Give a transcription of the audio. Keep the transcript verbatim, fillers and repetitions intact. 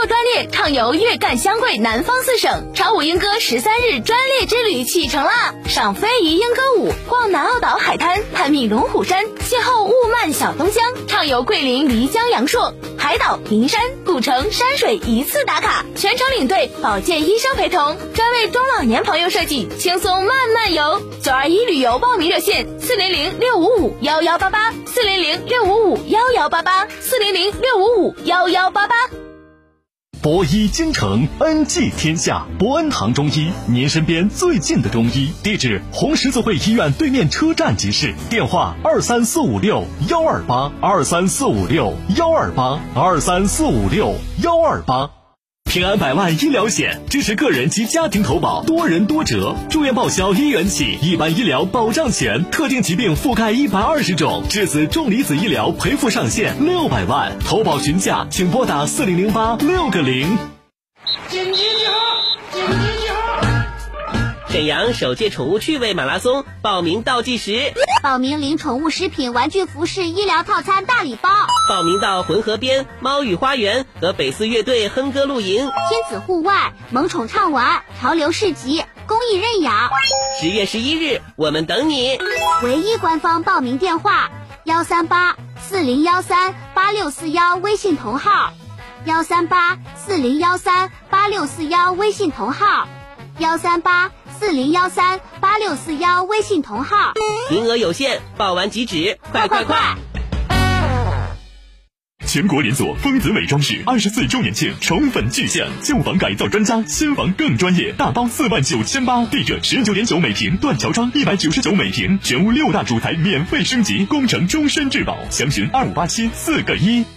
作专列畅游粤赣湘桂南方四省，长舞莺歌十三日专列之旅启程啦！赏非遗莺歌舞，逛南澳岛海滩，探秘龙虎山，邂逅雾漫小东江，畅游桂林漓江阳朔，海岛、名山、古城、山水一次打卡，全程领队，保健医生陪同，专为中老年朋友设计，轻松慢慢游。九二一旅游报名热线：四零零六五五幺幺八八，四零零六五五幺幺八八，四零零六五五幺幺八八。 博医京城，恩济天下。博恩堂中医，您身边最近的中医。地址：红十字会医院对面车站即市。电话：二三四五六幺二八，二三四五六幺二八，二三四五六幺二八。平安百万医疗险支持个人及家庭投保，多人多折，住院报销一元起，一般医疗保障险，特定疾病覆盖一百二十种，质子重离子医疗赔付上限六百万，投保询价请拨打四零零八六个零。 紧急集合！紧急集合！ 沈阳首届宠物趣味马拉松报名倒计时， 报名领宠物食品、玩具、服饰、医疗套餐大礼包。 报名到浑河边猫语花园和北四乐队哼歌露营， 亲子户外萌宠畅玩，潮流市集，公益认养。 十月十一日，我们等你。 唯一官方报名电话：幺三八四零幺三八六四幺，微信同号；幺三八四零幺三八六四幺，微信同号；幺三八四零幺三八六四幺，微信同号。 名额有限，报完即止，快快快！ 全国连锁丰子美装饰二十四周年庆宠粉巨献，旧房改造专家，新房更专业，大包四万九千八，地者十九点九每平，断桥窗一百九十九每平，全屋六大主材免费升级，工程终身质保，详询二五八七四个一。